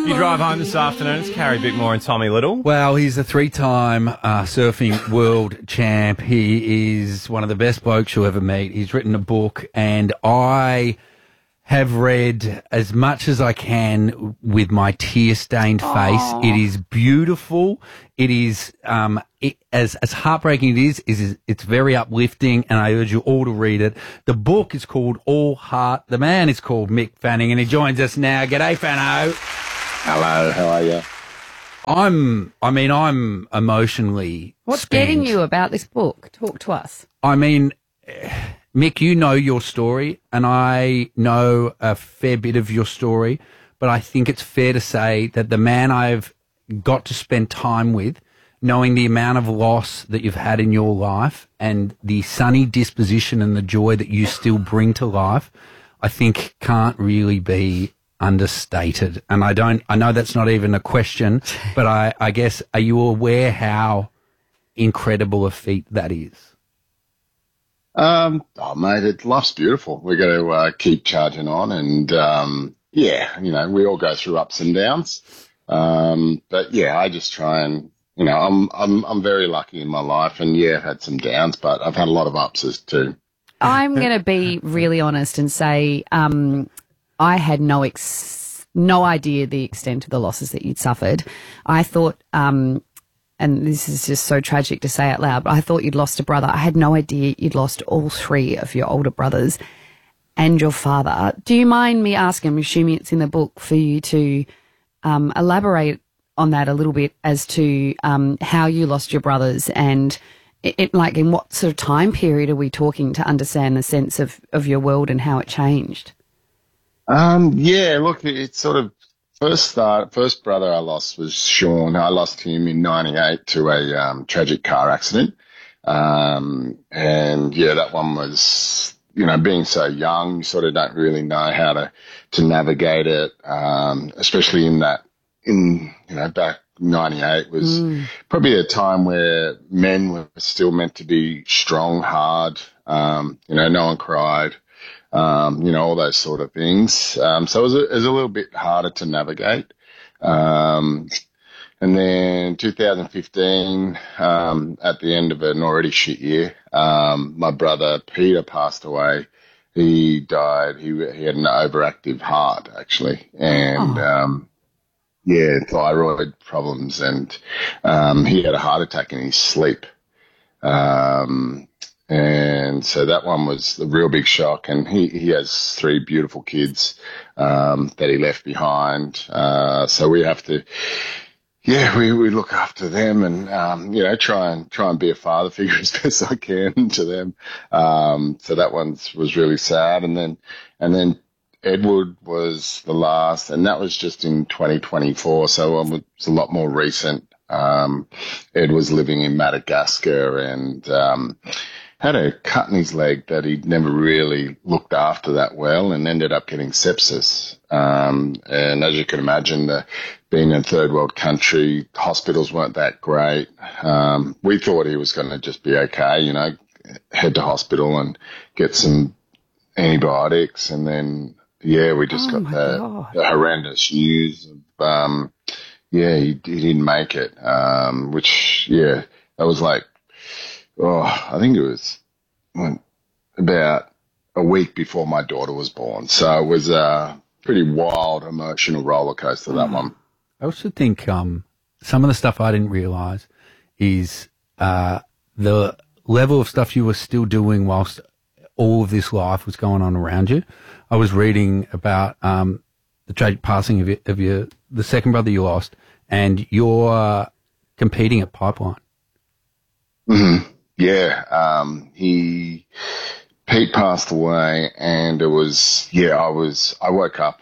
You drive home this afternoon. It's Carrie Bickmore and Tommy Little. Well, he's a three-time surfing world champ. He is one of the best blokes you'll ever meet. He's written a book, and I have read as much as I can with my tear-stained face. It is beautiful. It is as heartbreaking it's very uplifting, and I urge you all to read it. The book is called All Heart. The man is called Mick Fanning, and he joins us now. G'day, Fano. Hello, how are you? I'm emotionally What's spent. getting you about this book? Talk to us. I mean, Mick, you know your story, and I know a fair bit of your story, but I think it's fair to say that the man I've got to spend time with, knowing the amount of loss that you've had in your life and the sunny disposition and the joy that you still bring to life, I think can't really be understated. And I know that's not even a question, but I guess, are you aware how incredible a feat that is? Oh, mate, life's beautiful. We got to keep charging on, and we all go through ups and downs. But yeah, I just try and I'm very lucky in my life, and yeah, I've had some downs, but I've had a lot of ups too. I'm going to be really honest and say I had no idea the extent of the losses that you'd suffered. I thought, and this is just so tragic to say out loud, but I thought you'd lost a brother. I had no idea you'd lost all three of your older brothers and your father. Do you mind me asking, I'm assuming it's in the book, for you to elaborate on that a little bit as to how you lost your brothers, and in what sort of time period are we talking to understand the sense of your world and how it changed? Look, it's sort of first brother I lost was Sean. I lost him in 98 to a tragic car accident. That one was, being so young, you sort of don't really know how to navigate it, especially back 98 was probably a time where men were still meant to be strong, hard, no one cried. All those sort of things. So it was a little bit harder to navigate. And then 2015, at the end of an already shit year, my brother Peter passed away. He died. He had an overactive heart, actually. And, thyroid problems. And, he had a heart attack in his sleep. And so that one was a real big shock. And he has three beautiful kids that he left behind. So we have to, we look after them and try and be a father figure as best I can to them. So that one was really sad. And then Edward was the last, and that was just in 2024. So it was a lot more recent. Ed was living in Madagascar and had a cut in his leg that he'd never really looked after that well, and ended up getting sepsis. And as you can imagine, being in a third world country, hospitals weren't that great. We thought he was going to just be okay, head to hospital and get some antibiotics. And then, we just got the horrendous news of, he didn't make it, that was like, I think it was about a week before my daughter was born. So it was a pretty wild, emotional roller coaster, that one. I also think some of the stuff I didn't realise is the level of stuff you were still doing whilst all of this life was going on around you. I was reading about the tragic passing of the second brother you lost, and you're competing at Pipeline. Mm-hmm. Yeah, Pete passed away, and it was, I woke up,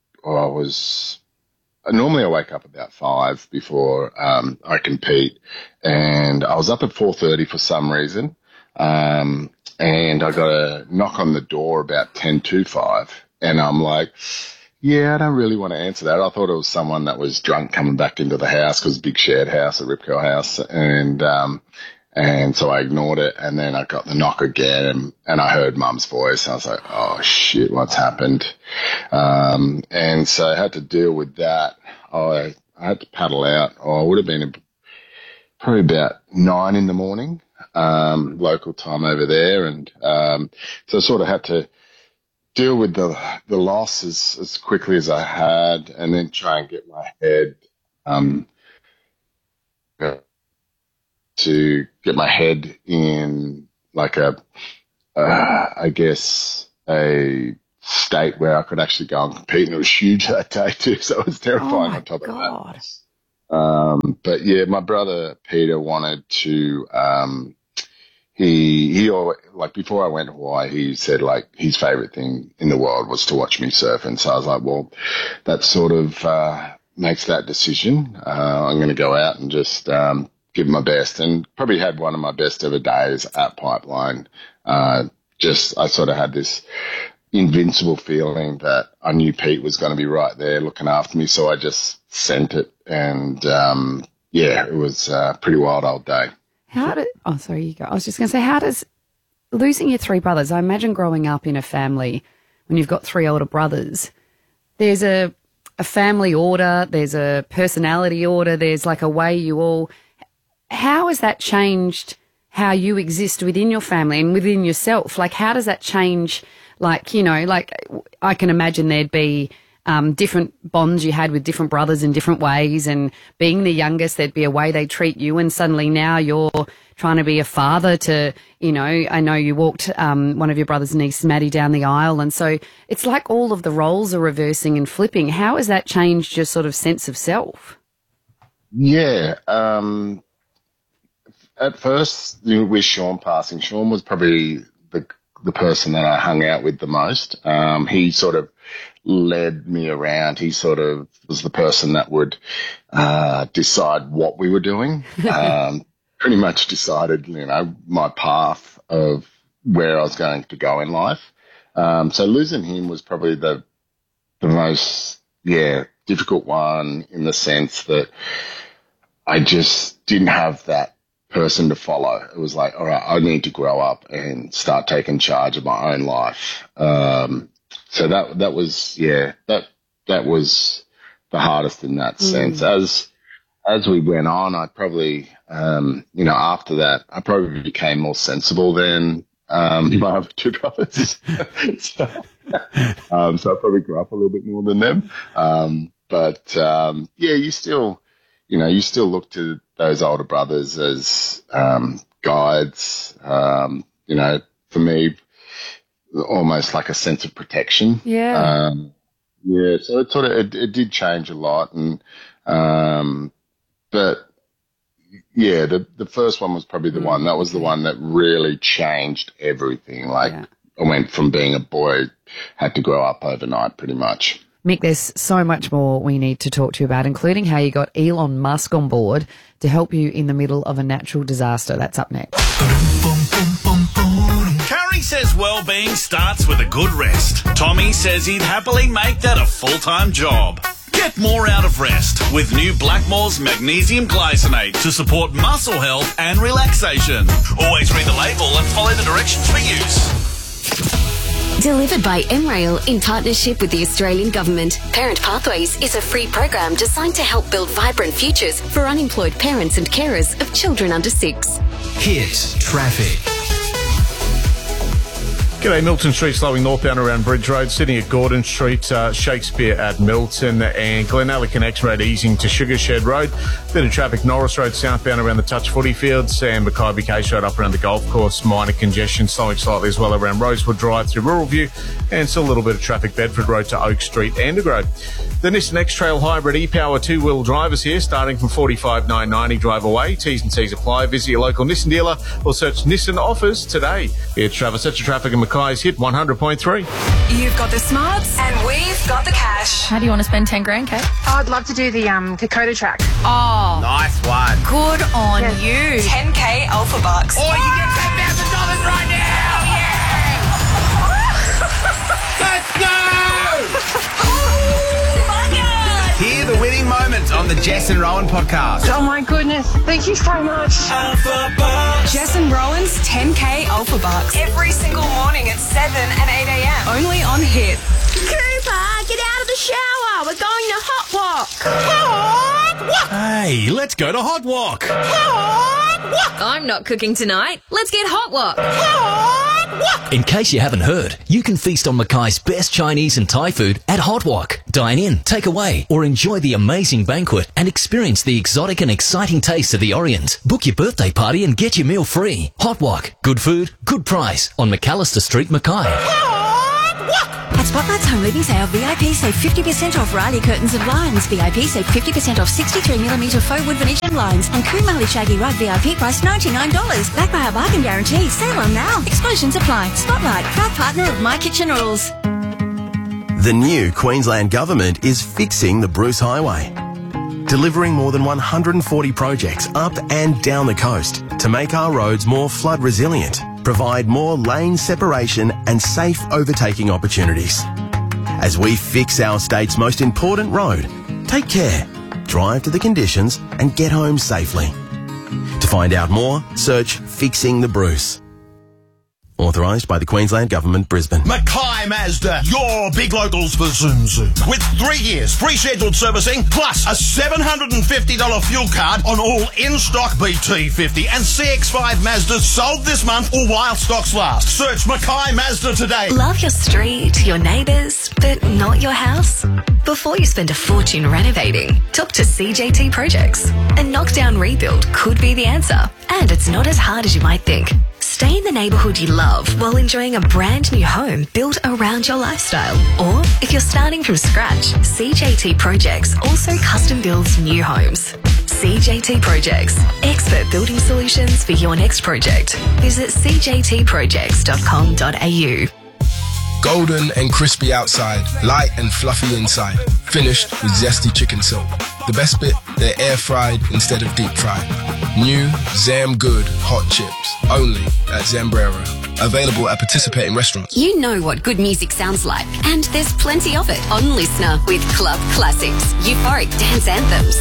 normally I wake up about 5 before, I compete, and I was up at 4:30 for some reason, and I got a knock on the door about 10 to 5, and I'm like, I don't really want to answer that. I thought it was someone that was drunk coming back into the house, because big shared house, a Rip Curl house, and so I ignored it, and then I got the knock again, and I heard Mum's voice. I was like, oh, shit, what's happened? And so I had to deal with that. I had to paddle out. I would have been probably about 9 a.m, local time over there. And so I sort of had to deal with the loss as quickly as I had, and then try and get my head in like I guess a state where I could actually go and compete, and it was huge that day too, so it was terrifying on top of that. But yeah, my brother Peter wanted to, he always, like before I went to Hawaii, he said like his favorite thing in the world was to watch me surf. And so I was like, well, that sort of, makes that decision. I'm going to go out and just, give my best, and probably had one of my best ever days at Pipeline. I sort of had this invincible feeling that I knew Pete was going to be right there looking after me. So I just sent it, and, it was a pretty wild old day. Sorry, you go. I was just going to say, how does losing your 3 brothers, I imagine growing up in a family when you've got 3 older brothers, there's a family order, there's a personality order, there's like a way you all, how has that changed how you exist within your family and within yourself? Like, how does that change? Like, you know, like I can imagine there'd be different bonds you had with different brothers in different ways, and being the youngest, there'd be a way they treat you, and suddenly now you're trying to be a father to, you know, I know you walked one of your brother's niece, Maddie, down the aisle, and so it's like all of the roles are reversing and flipping. How has that changed your sort of sense of self? Yeah, at first, with Sean passing, Sean was probably the person that I hung out with the most. He sort of led me around. He sort of was the person that would decide what we were doing. Pretty much decided, you know, my path of where I was going to go in life. So losing him was probably the most, difficult one, in the sense that I just didn't have that person to follow. It was like, all right, I need to grow up and start taking charge of my own life. So that was that was the hardest in that sense. As we went on, I probably, after that, I probably became more sensible than my other 2 brothers. So I probably grew up a little bit more than them. You still look to those older brothers as guides. For me, almost like a sense of protection. Yeah. So it sort of it did change a lot, and the first one was probably the one that was the one that really changed everything. Like I went from being a boy, had to grow up overnight, pretty much. Mick, there's so much more we need to talk to you about, including how you got Elon Musk on board to help you in the middle of a natural disaster. That's up next. Carrie says well-being starts with a good rest. Tommy says he'd happily make that a full-time job. Get more out of rest with new Blackmore's Magnesium Glycinate to support muscle health and relaxation. Always read the label and follow the directions for use. Delivered by MRail in partnership with the Australian Government. Parent Pathways is a free program designed to help build vibrant futures for unemployed parents and carers of children under 6. Hit traffic. G'day, Milton Street slowing northbound around Bridge Road, sitting at Gordon Street, Shakespeare at Milton, and Glenalley Connects Road easing to Sugar Shed Road. Bit of traffic, Norris Road southbound around the Touch Footy Fields, and Mackay Case Road up around the golf course. Minor congestion, slowing slightly as well around Rosewood Drive through Rural View, and still a little bit of traffic, Bedford Road to Oak Street, Anderg Road. The Nissan X-Trail Hybrid e-Power 2-wheel drivers here, starting from $45,990 drive away. T's and C's apply. Visit your local Nissan dealer or search Nissan offers today. It's Travis, that's your traffic in Mackay's Hit 100.3. You've got the smarts and we've got the cash. How do you want to spend 10 grand, Kate? I'd love to do the Kokoda track. Oh, Nice one. good on you. 10K Alpha Bucks. Or you get $10,000 right now. Yeah! Let's go! Hear the winning moment on the Jess and Rowan podcast. Oh my goodness. Thank you so much. Alpha Bucks. Jess and Rowan's 10K Alpha Bucks. Every single morning at 7 and 8 a.m. Only on Hit. Cooper, get out of the shower. We're going to Hot Walk. Hey, let's go to Hot Wok. I'm not cooking tonight. Let's get Hot Wok. In case you haven't heard, you can feast on Mackay's best Chinese and Thai food at Hot Wok. Dine in, take away, or enjoy the amazing banquet and experience the exotic and exciting taste of the Orient. Book your birthday party and get your meal free. Hot Wok. Good food, good price on McAllister Street, Mackay. At Spotlight's Home Living Sale, VIP save 50% off Riley Curtains and Blinds. VIP save 50% off 63mm faux wood Venetian blinds. And Kumali Shaggy Rug VIP price $99. Backed by our bargain guarantee. Sale on now. Exclusions apply. Spotlight, proud partner of My Kitchen Rules. The new Queensland Government is fixing the Bruce Highway, delivering more than 140 projects up and down the coast to make our roads more flood resilient, provide more lane separation and safe overtaking opportunities. As we fix our state's most important road, take care, drive to the conditions and get home safely. To find out more, search Fixing the Bruce. Authorised by the Queensland Government, Brisbane. Mackay Mazda, your big locals for Zoom Zoom. With 3 years free scheduled servicing, plus a $750 fuel card on all in-stock BT50 and CX-5 Mazdas sold this month or while stocks last. Search Mackay Mazda today. Love your street, your neighbours, but not your house? Before you spend a fortune renovating, talk to CJT Projects. A knockdown rebuild could be the answer. And it's not as hard as you might think. Stay in the neighbourhood you love while enjoying a brand new home built around your lifestyle. Or if you're starting from scratch, CJT Projects also custom builds new homes. CJT Projects, expert building solutions for your next project. Visit cjtprojects.com.au. Golden and crispy outside, light and fluffy inside. Finished with zesty chicken silk. The best bit, they're air fried instead of deep fried. New Zam Good hot chips, only at Zambrero. Available at participating restaurants. You know what good music sounds like, and there's plenty of it on Listener with Club Classics, euphoric dance anthems.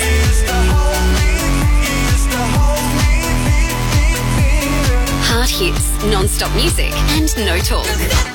Hard hits, non-stop music, and no talk.